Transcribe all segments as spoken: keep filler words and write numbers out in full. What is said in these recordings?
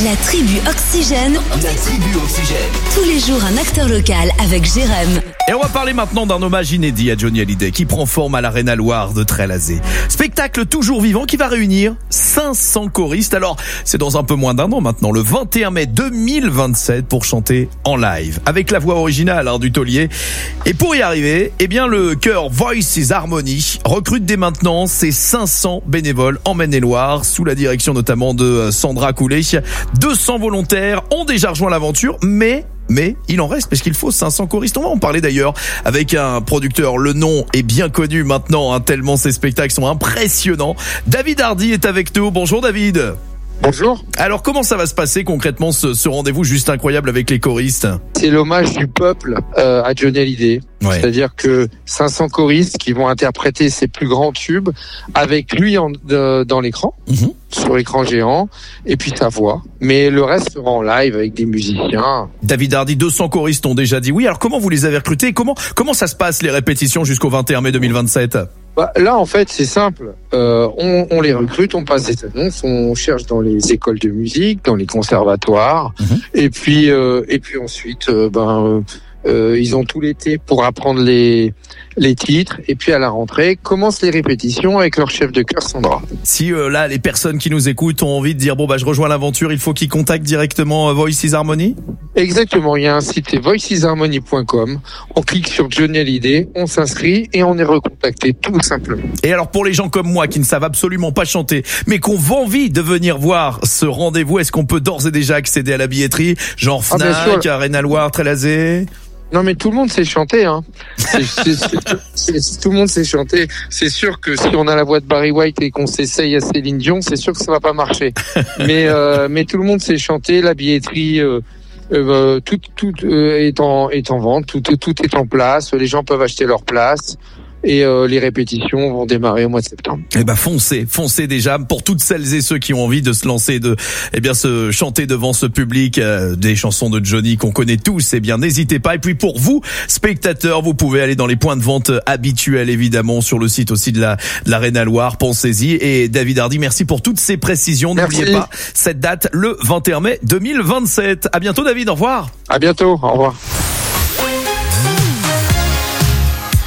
La tribu Oxygène. La tribu Oxygène. Tous les jours, un acteur local avec Jérém. Et on va parler maintenant d'un hommage inédit à Johnny Hallyday qui prend forme à l'Arena Loire de Trélazé. Spectacle toujours vivant qui va réunir cinq cents choristes. Alors, c'est dans un peu moins d'un an maintenant, le vingt et un mai deux mille vingt-sept, pour chanter en live avec la voix originale hein, du taulier. Et pour y arriver, eh bien le chœur Voices Harmony recrute dès maintenant ses cinq cents bénévoles en Maine-et-Loire sous la direction notamment de Sandra Coulet. deux cents volontaires ont déjà rejoint l'aventure, mais Mais il en reste parce qu'il faut cinq cents choristes. On va en parler d'ailleurs avec un producteur. Le nom est bien connu maintenant, hein, tellement ces spectacles sont impressionnants. David Hardy est avec nous. Bonjour David. Bonjour. Alors comment ça va se passer concrètement ce, ce rendez-vous juste incroyable avec les choristes? C'est l'hommage du peuple euh, à Johnny Hallyday. Ouais. C'est-à-dire que cinq cents choristes qui vont interpréter ses plus grands tubes avec lui en, de, dans l'écran, mmh. sur écran géant, et puis sa voix. Mais le reste sera en live avec des musiciens. David Hardy, deux cents choristes ont déjà dit oui. Alors comment vous les avez recrutés? Comment comment ça se passe les répétitions jusqu'au vingt et un mai deux mille vingt-sept? Bah, là, en fait, c'est simple. Euh, on, on les recrute, on passe des annonces, on cherche dans les écoles de musique, dans les conservatoires, mmh. et puis euh, et puis ensuite, euh, ben. Euh, Euh, ils ont tout l'été pour apprendre les les titres et puis à la rentrée commencent les répétitions avec leur chef de chœur Sandra. Si euh, là les personnes qui nous écoutent ont envie de dire bon bah je rejoins l'aventure, il faut qu'ils contactent directement euh, Voices Harmony. Exactement, il y a un site voices harmony point com. On clique sur Johnny Hallyday, on s'inscrit et on est recontacté tout simplement. Et alors pour les gens comme moi qui ne savent absolument pas chanter mais qui ont envie de venir voir ce rendez-vous, est-ce qu'on peut d'ores et déjà accéder à la billetterie, genre Fnac, ah, Arena Loire, Trélazé? Non mais tout le monde sait chanter, hein. C'est, c'est, c'est, c'est, tout le monde sait chanter. C'est sûr que si on a la voix de Barry White et qu'on s'essaye à Céline Dion, c'est sûr que ça va pas marcher. mais euh, mais tout le monde sait chanter. La billetterie, euh, euh, tout tout euh, est en est en vente, tout tout est en place. Les gens peuvent acheter leur place. Et euh, les répétitions vont démarrer au mois de septembre. Eh ben foncez, foncez déjà pour toutes celles et ceux qui ont envie de se lancer, de eh bien se chanter devant ce public euh, des chansons de Johnny qu'on connaît tous. Eh bien n'hésitez pas. Et puis pour vous, spectateurs, vous pouvez aller dans les points de vente habituels évidemment, sur le site aussi de la de l'Arena Loire. Pensez-y. Et David Hardy, merci pour toutes ces précisions. Merci. N'oubliez pas cette date, le vingt et un mai deux mille vingt-sept. À bientôt David. Au revoir. À bientôt. Au revoir.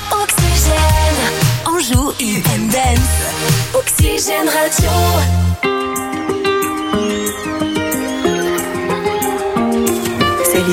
Anjou, U M Dance. Oxygène Radio.